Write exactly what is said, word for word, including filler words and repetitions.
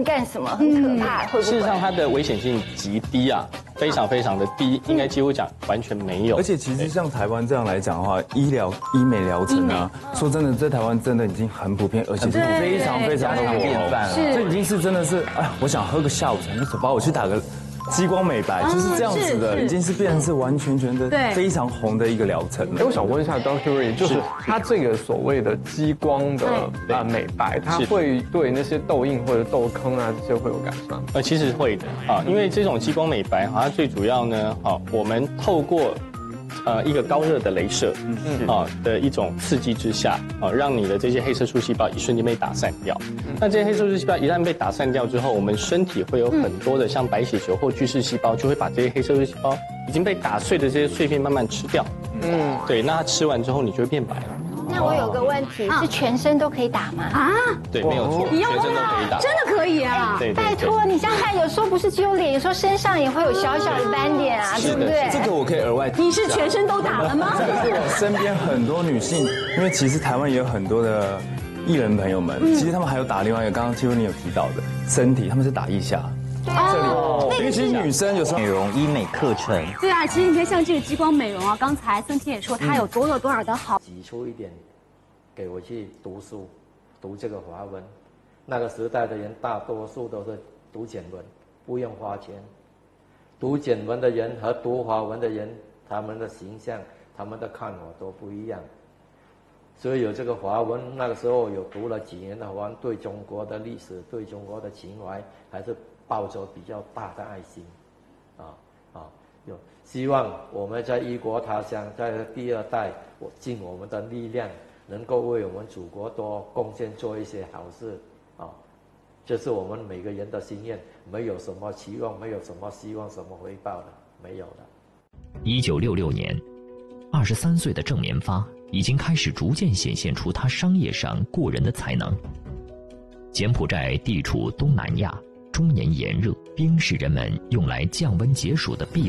能干什么，很可怕，会不会？ 事实上，它的危险性极低啊，非常非常的低，应该几乎讲完全没有。 而且其实像台湾这样来讲的话，医疗医美疗程啊，说真的，在台湾真的已经很普遍，而且是非常非常的广泛了。这已经是真的是，哎，我想喝个下午茶，就把我去打个。激光美白就是这样子的，已经是变成是完全全的非常红的一个疗程了。 哎，我想问一下 Doctor Ray， 就是它这个所谓的激光的啊美白，它会对那些痘印或者痘坑啊这些会有改善吗？ 呃，其实会的啊，因为这种激光美白，它最主要呢，啊，我们透过。呃，一个高热的雷射，嗯啊的一种刺激之下，啊，让你的这些黑色素细胞一瞬间被打散掉。那这些黑色素细胞一旦被打散掉之后，我们身体会有很多的像白血球或巨噬细胞，就会把这些黑色素细胞已经被打碎的这些碎片慢慢吃掉。嗯，对，那它吃完之后，你就会变白了。 那我有个问题，是全身都可以打吗？啊， 对，没有错，全身都可以打， 真的可以啊！ 对， 拜托，你想想看，有时候不是只有脸，有时候身上也会有小小的斑点啊，对不对？ 这个我可以额外。 你是全身都打了吗？ 这个是我身边很多女性，因为其实台湾也有很多的艺人朋友们，其实他们还有打另外一个，刚刚 Tiffany 有提到的身体，他们是打腋下。这里，因为其实女生有时候美容医美课程。 对啊，其实你看像这个激光美容啊，刚才孙天也说它有多有多少的好。 挤出一点。给我去读书，读这个华文。那个时代的人大多数都是读简文，不用花钱。读简文的人和读华文的人，他们的形象、他们的看法都不一样。所以有这个华文，那个时候有读了几年的华文，对中国的历史、对中国的情怀，还是抱着比较大的爱心，啊啊，有希望我们在异国他乡，在第二代，我尽我们的力量。能够为我们祖国多贡献，做一些好事，啊，这是我们每个人的心愿，没有什么期望，没有什么希望，什么回报的，没有的。 一九六六年，二十三岁的郑连发已经开始逐渐显现出他商业上过人的才能。柬埔寨地处东南亚，终年炎热，冰是人们用来降温解暑的必备。